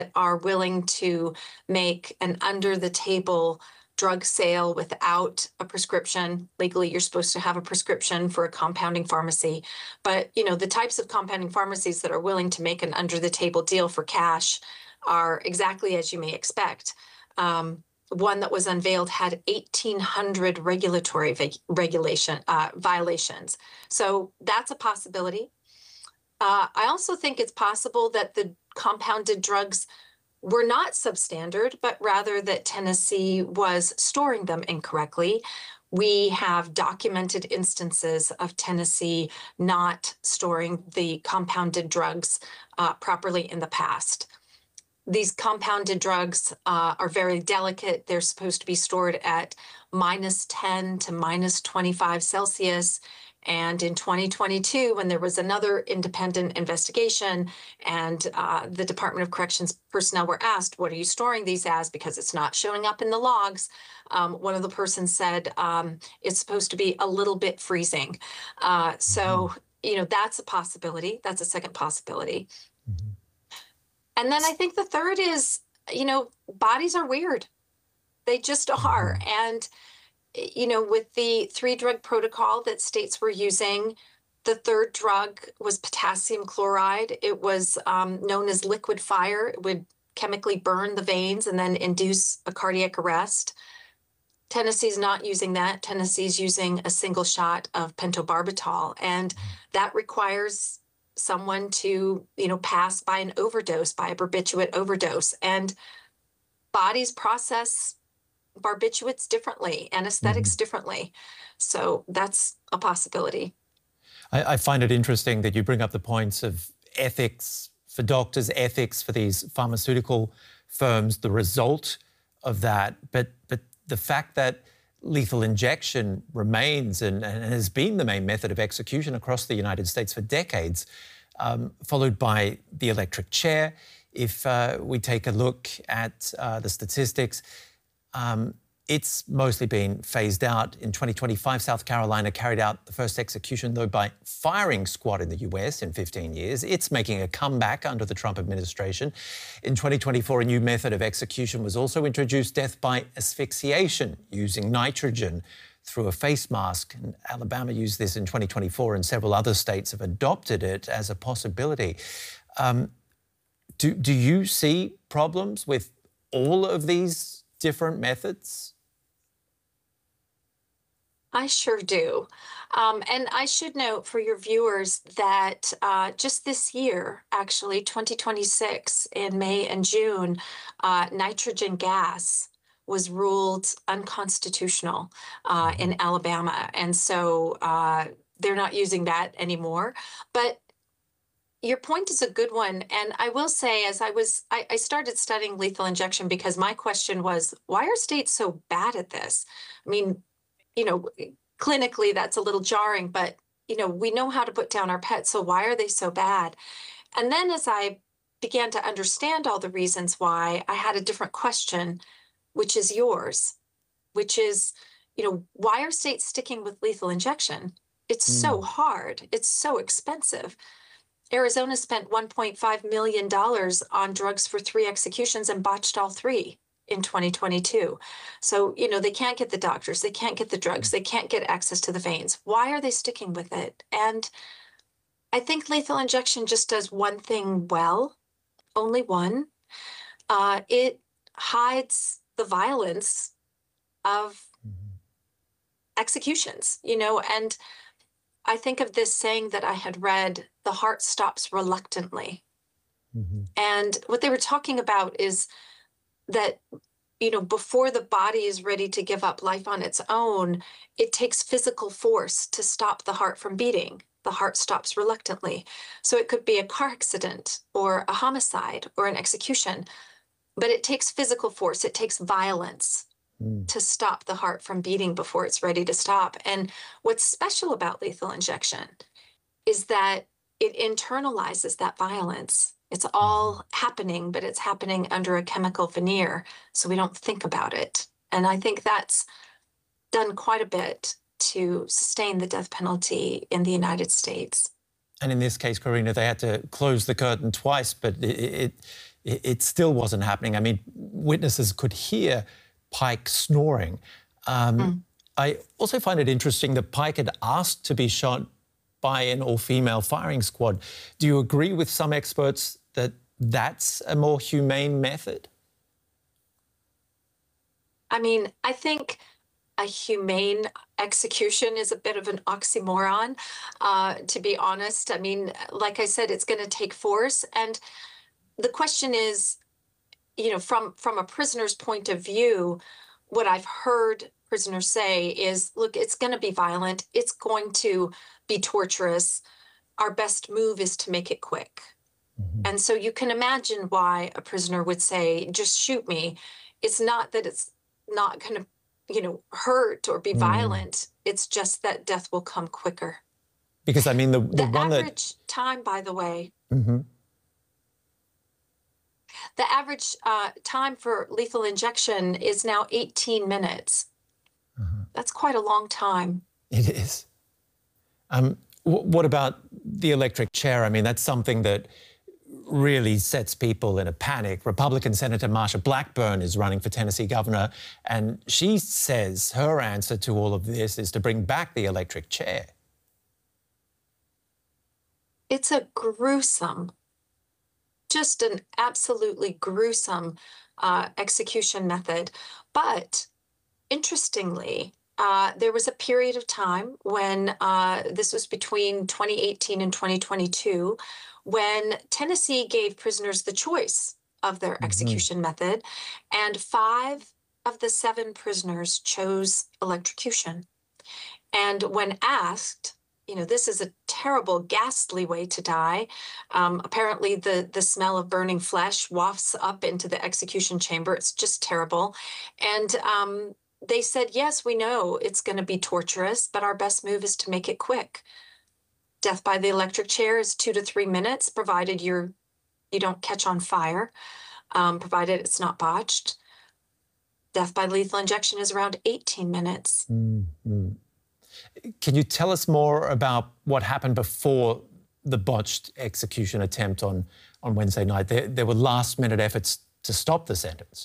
are willing to make an under-the-table drug sale without a prescription. Legally, you're supposed to have a prescription for a compounding pharmacy. But, the types of compounding pharmacies that are willing to make an under-the-table deal for cash are exactly as you may expect. One that was unveiled had 1,800 regulatory violations. So that's a possibility. I also think it's possible that the compounded drugs were not substandard, but rather that Tennessee was storing them incorrectly. We have documented instances of Tennessee not storing the compounded drugs properly in the past. These compounded drugs are very delicate. They're supposed to be stored at -10 to -25 Celsius. And in 2022, when there was another independent investigation and the Department of Corrections personnel were asked, what are you storing these as? Because it's not showing up in the logs. One of the persons said, it's supposed to be a little bit freezing. So, that's a possibility. That's a second possibility. Mm-hmm. And then I think the third is, bodies are weird. They just are. Mm-hmm. And with the 3-drug protocol that states were using, the third drug was potassium chloride. It was known as liquid fire. It would chemically burn the veins and then induce a cardiac arrest. Tennessee's not using that. Tennessee's using a single shot of pentobarbital, and that requires someone to, pass by an overdose, by a barbiturate overdose. And bodies process barbiturates differently, anesthetics differently. So that's a possibility. I find it interesting that you bring up the points of ethics for doctors, ethics for these pharmaceutical firms, the result of that. But the fact that lethal injection remains and has been the main method of execution across the United States for decades, followed by the electric chair. If we take a look at the statistics, it's mostly been phased out. In 2025, South Carolina carried out the first execution, though, by firing squad in the US in 15 years. It's making a comeback under the Trump administration. In 2024, a new method of execution was also introduced, death by asphyxiation, using nitrogen through a face mask. And Alabama used this in 2024, and several other states have adopted it as a possibility. Do you see problems with all of these different methods? I sure do. And I should note for your viewers that just this year, actually, 2026, in May and June, nitrogen gas was ruled unconstitutional in Alabama. And so they're not using that anymore. But your point is a good one. And I will say, as I started studying lethal injection because my question was, why are states so bad at this? I mean, clinically, that's a little jarring, but, we know how to put down our pets. So why are they so bad? And then as I began to understand all the reasons why, I had a different question, which is yours, which is, why are states sticking with lethal injection? It's so hard. It's so expensive. Arizona spent $1.5 million on drugs for 3 executions and botched all 3 in 2022. So, they can't get the doctors, they can't get the drugs, they can't get access to the veins. Why are they sticking with it? And I think lethal injection just does one thing well, only one. It hides the violence of executions, and I think of this saying that I had read, the heart stops reluctantly. And what they were talking about is that, before the body is ready to give up life on its own, it takes physical force to stop the heart from beating. The heart stops reluctantly. So it could be a car accident or a homicide or an execution, but it takes physical force. It takes violence to stop the heart from beating before it's ready to stop. And what's special about lethal injection is that it internalizes that violence. It's all happening, but it's happening under a chemical veneer, so we don't think about it. And I think that's done quite a bit to sustain the death penalty in the United States. And in this case, Corrina, they had to close the curtain twice, but it still wasn't happening. I mean, witnesses could hear Pike snoring. I also find it interesting that Pike had asked to be shot by an all-female firing squad. Do you agree with some experts that that's a more humane method? I mean, I think a humane execution is a bit of an oxymoron, to be honest. I mean, like I said, it's going to take force. And the question is, you know, from a prisoner's point of view, what I've heard prisoners say is, look, it's going to be violent. It's going to be torturous. Our best move is to make it quick. And so you can imagine why a prisoner would say, just shoot me. It's not that it's not going to, you know, hurt or be violent. It's just that death will come quicker. Because, I mean, the one average time, by the way, that... the average time for lethal injection is now 18 minutes. That's quite a long time. It is. What about the electric chair? I mean, that's something that really sets people in a panic. Republican Senator Marsha Blackburn is running for Tennessee governor, and she says her answer to all of this is to bring back the electric chair. It's a gruesome, just an absolutely gruesome execution method. But interestingly, there was a period of time when this was between 2018 and 2022, when Tennessee gave prisoners the choice of their execution method, and 5 of the 7 prisoners chose electrocution. And when asked, you know, this is a terrible, ghastly way to die. Apparently, the smell of burning flesh wafts up into the execution chamber. It's just terrible. And they said, yes, we know it's going to be torturous, but our best move is to make it quick. Death by the electric chair is 2 to 3 minutes, provided you don't catch on fire, provided it's not botched. Death by lethal injection is around 18 minutes. Can you tell us more about what happened before the botched execution attempt on Wednesday night? There were last-minute efforts to stop the sentence.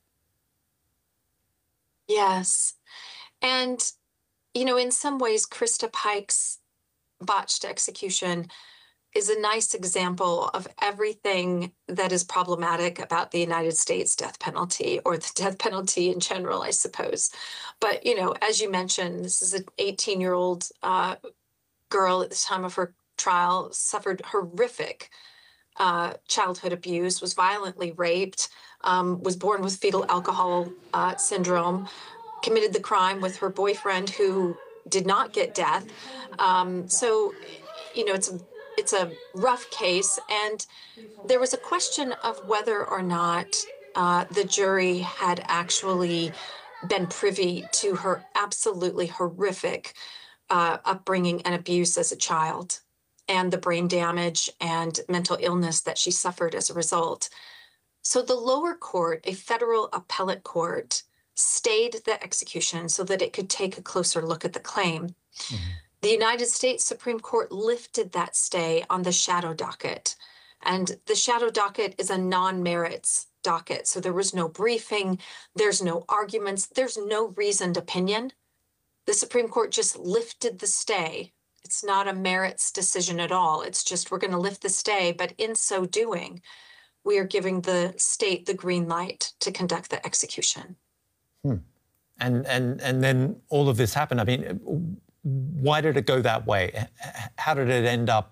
Yes. And, you know, in some ways, Krista Pike's botched execution is a nice example of everything that is problematic about the United States death penalty, or the death penalty in general, I suppose. But, you know, as you mentioned, this is an 18-year-old girl at the time of her trial, suffered horrific childhood abuse, was violently raped, was born with fetal alcohol syndrome, committed the crime with her boyfriend who did not get death. So, you know, it's a rough case. And there was a question of whether or not the jury had actually been privy to her absolutely horrific upbringing and abuse as a child, and the brain damage and mental illness that she suffered as a result. So the lower court, a federal appellate court, stayed the execution so that it could take a closer look at the claim. The United States Supreme Court lifted that stay on the shadow docket. And the shadow docket is a non-merits docket. So there was no briefing, there's no arguments, there's no reasoned opinion. The Supreme Court just lifted the stay. It's not a merits decision at all. It's just, we're going to lift the stay, but in so doing, we are giving the state the green light to conduct the execution. And then all of this happened. I mean, why did it go that way? How did it end up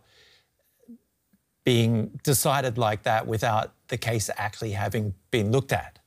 being decided like that without the case actually having been looked at?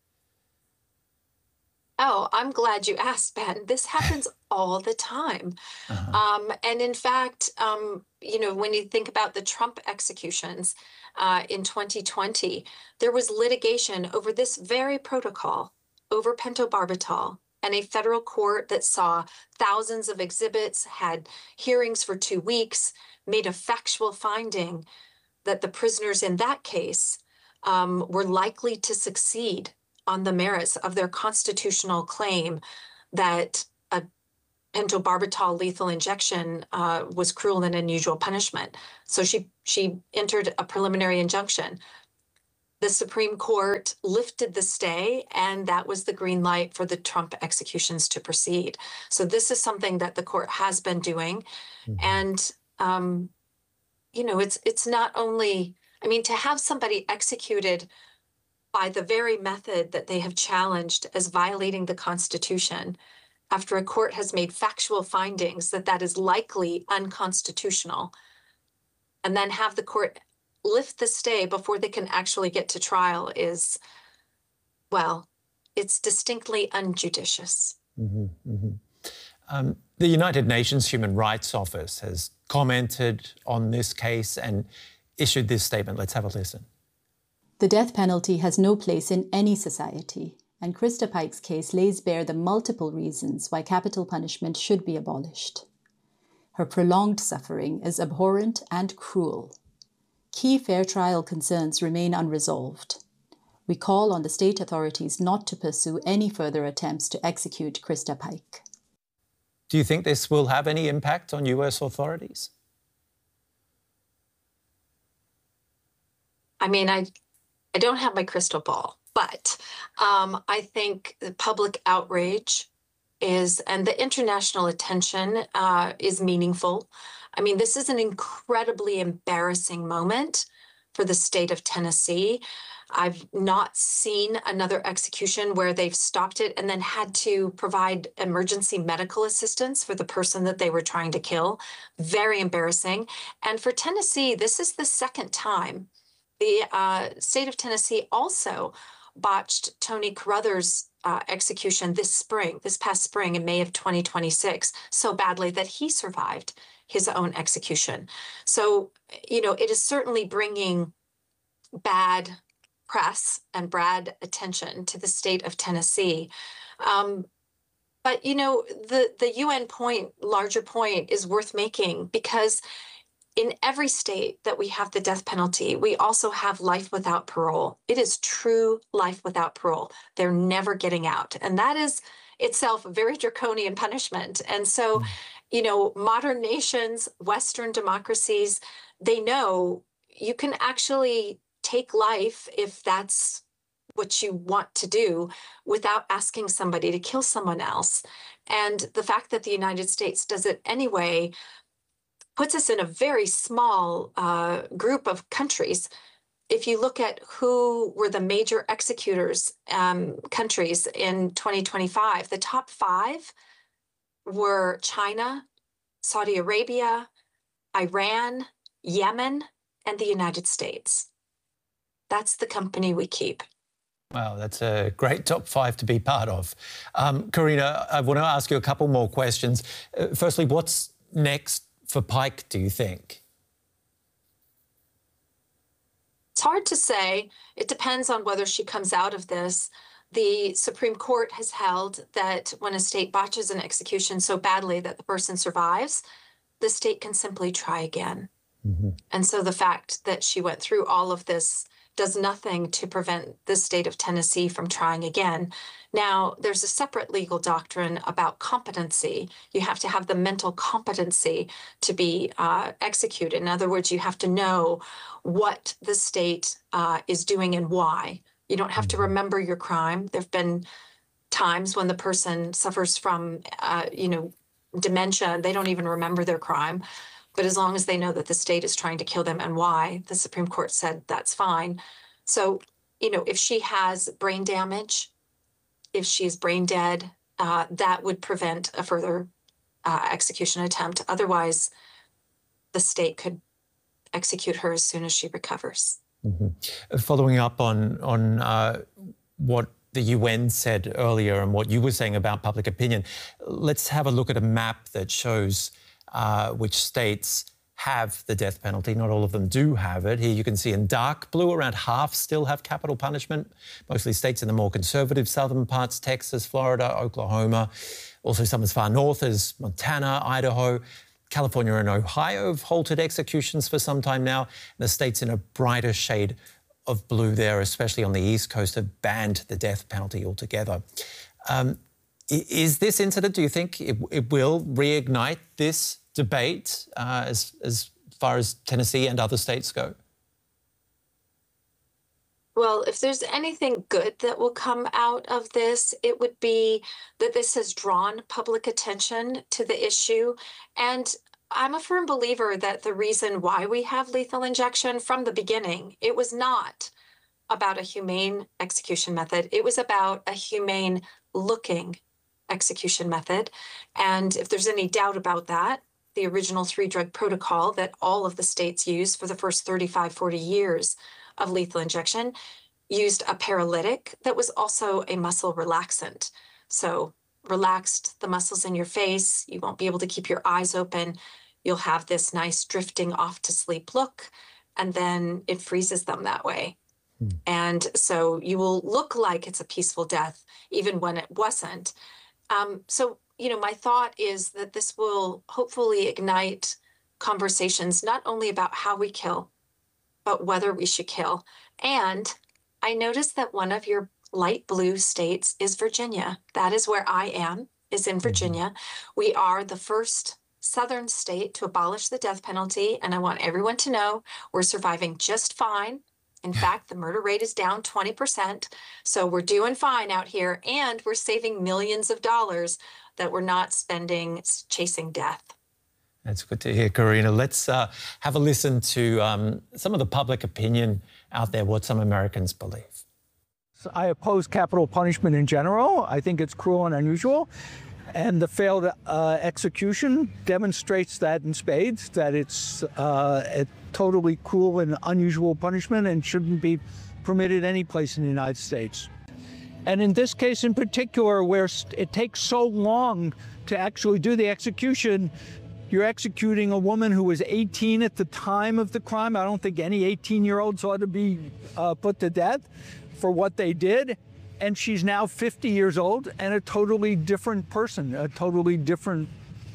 Oh, I'm glad you asked, Ben. This happens all the time. And in fact, you know, when you think about the Trump executions in 2020, there was litigation over this very protocol, over pentobarbital, and a federal court that saw thousands of exhibits, had hearings for 2 weeks, made a factual finding that the prisoners in that case were likely to succeed on the merits of their constitutional claim that a pentobarbital lethal injection was cruel and unusual punishment. So she entered a preliminary injunction. the Supreme Court lifted the stay, and that was the green light for the Trump executions to proceed. So this is something that the court has been doing. And, it's not only, to have somebody executed by the very method that they have challenged as violating the Constitution, after a court has made factual findings that that is likely unconstitutional, and then have the court lift the stay before they can actually get to trial is, well, it's distinctly unjudicious. The United Nations Human Rights Office has commented on this case and issued this statement. Let's have a listen. The death penalty has no place in any society, and Krista Pike's case lays bare the multiple reasons why capital punishment should be abolished. Her prolonged suffering is abhorrent and cruel. Key fair trial concerns remain unresolved. We call on the state authorities not to pursue any further attempts to execute Krista Pike. Do you think this will have any impact on US authorities? I don't have my crystal ball, but I think the public outrage and the international attention is meaningful. This is an incredibly embarrassing moment for the state of Tennessee. I've not seen another execution where they've stopped it and then had to provide emergency medical assistance for the person that they were trying to kill. Very embarrassing. And for Tennessee, this is the second time. The state of Tennessee also botched Tony Carruthers' execution this past spring in May of 2026, so badly that he survived his own execution. So, it is certainly bringing bad press and bad attention to the state of Tennessee. But, the UN larger point is worth making, because in every state that we have the death penalty, we also have life without parole. It is true life without parole. They're never getting out. And that is itself a very draconian punishment. And so, modern nations, Western democracies, they know you can actually take life if that's what you want to do without asking somebody to kill someone else. And the fact that the United States does it anyway puts us in a very small group of countries. If you look at who were the major executors countries in 2025, the top 5 were China, Saudi Arabia, Iran, Yemen, and the United States. That's the company we keep. Wow, that's a great top 5 to be part of. Karina, I want to ask you a couple more questions. Firstly, what's next for Pike, do you think? It's hard to say. It depends on whether she comes out of this. The Supreme Court has held that when a state botches an execution so badly that the person survives, the state can simply try again. And so the fact that she went through all of this does nothing to prevent the state of Tennessee from trying again. Now, there's a separate legal doctrine about competency. You have to have the mental competency to be executed. In other words, you have to know what the state is doing and why. You don't have to remember your crime. There have been times when the person suffers from, dementia. They don't even remember their crime. But as long as they know that the state is trying to kill them and why, the Supreme Court said that's fine. So, if she has brain damage, if she's brain dead, that would prevent a further execution attempt. Otherwise, the state could execute her as soon as she recovers. Following up on what the UN said earlier and what you were saying about public opinion, let's have a look at a map that shows which states have the death penalty. Not all of them do have it. Here you can see in dark blue, around half still have capital punishment, mostly states in the more conservative southern parts, Texas, Florida, Oklahoma, also some as far north as Montana, Idaho. California and Ohio have halted executions for some time now. The states in a brighter shade of blue there, especially on the East Coast, have banned the death penalty altogether. Is this incident, do you think, it will reignite this debate as far as Tennessee and other states go? Well, if there's anything good that will come out of this, it would be that this has drawn public attention to the issue. And I'm a firm believer that the reason why we have lethal injection from the beginning, it was not about a humane execution method. It was about a humane looking execution method. And if there's any doubt about that, the original 3-drug protocol that all of the states used for the first 35, 40 years of lethal injection used a paralytic that was also a muscle relaxant. So relaxed the muscles in your face, you won't be able to keep your eyes open. You'll have this nice drifting off to sleep look, and then it freezes them that way. And so you will look like it's a peaceful death, even when it wasn't. So, my thought is that this will hopefully ignite conversations not only about how we kill, but whether we should kill. And I noticed that one of your light blue states is Virginia. That is where I am, is in Virginia. We are the first southern state to abolish the death penalty. And I want everyone to know we're surviving just fine. In fact, the murder rate is down 20%. So we're doing fine out here, and we're saving millions of dollars that we're not spending chasing death. That's good to hear, Karina. Let's have a listen to some of the public opinion out there, what some Americans believe. I oppose capital punishment in general. I think it's cruel and unusual. And the failed execution demonstrates that in spades, that it's a totally cruel and unusual punishment and shouldn't be permitted any place in the United States. And in this case in particular, where it takes so long to actually do the execution, you're executing a woman who was 18 at the time of the crime. I don't think any 18-year-olds ought to be put to death for what they did. And she's now 50 years old and a totally different person, a totally different,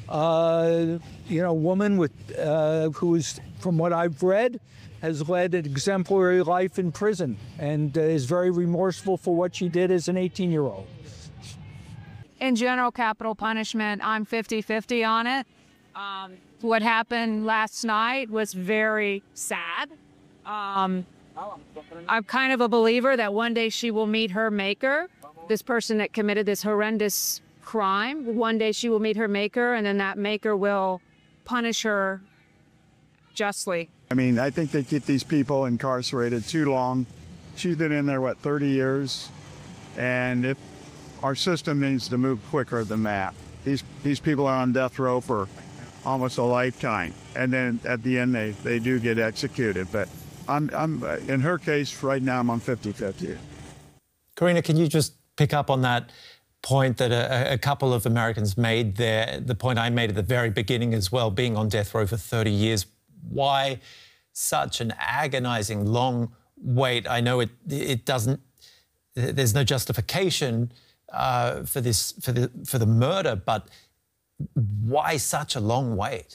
woman with who is, from what I've read, has led an exemplary life in prison and is very remorseful for what she did as an 18-year-old. In general, capital punishment, I'm 50-50 on it. What happened last night was very sad. I'm kind of a believer that one day she will meet her maker, this person that committed this horrendous crime. One day she will meet her maker, and then that maker will punish her justly. I mean, I think they keep these people incarcerated too long. She's been in there, 30 years? And if our system needs to move quicker than that. These people are on death row for almost a lifetime. And then at the end, they do get executed. But I'm in her case right now, I'm on 50-50. Karina, can you just pick up on that point that a couple of Americans made there, the point I made at the very beginning as well, being on death row for 30 years? Why such an agonizing long wait? I know it doesn't, there's no justification for the murder, but why such a long wait?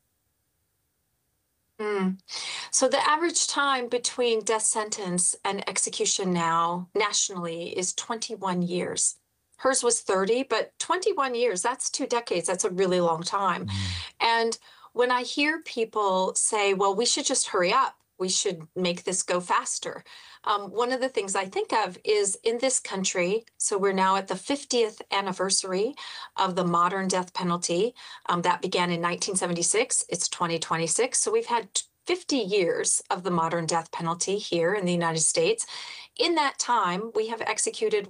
So the average time between death sentence and execution now nationally is 21 years. Hers was 30, but 21 years, that's 2 decades. That's a really long time. And when I hear people say, well, we should just hurry up, we should make this go faster. One of the things I think of is in this country, so we're now at the 50th anniversary of the modern death penalty. That began in 1976. It's 2026. So we've had 50 years of the modern death penalty here in the United States. In that time, we have executed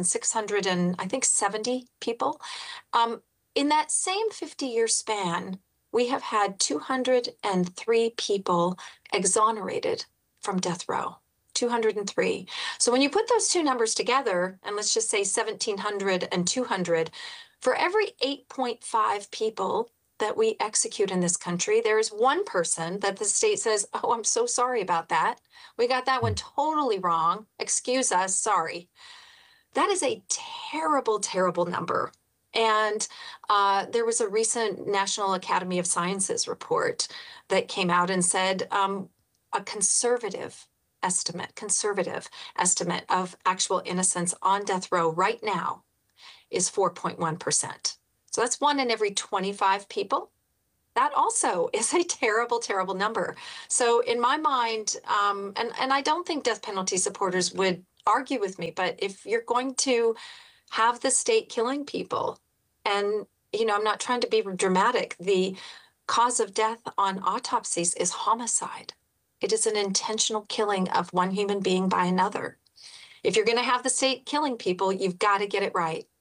1,670 people. In that same 50-year span, we have had 203 people exonerated from death row. 203. So when you put those two numbers together, and let's just say 1,700 and 200, for every 8.5 people that we execute in this country, there is one person that the state says, oh, I'm so sorry about that. We got that one totally wrong. Excuse us, sorry. That is a terrible, terrible number. And there was a recent National Academy of Sciences report that came out and said a conservative estimate of actual innocence on death row right now is 4.1%. So that's 1 in every 25 people that also is a terrible, terrible number. So in my mind, and I don't think death penalty supporters would argue with me, but if you're going to have the state killing people, and, I'm not trying to be dramatic, the cause of death on autopsies is homicide. It is an intentional killing of one human being by another. If you're going to have the state killing people, you've got to get it right.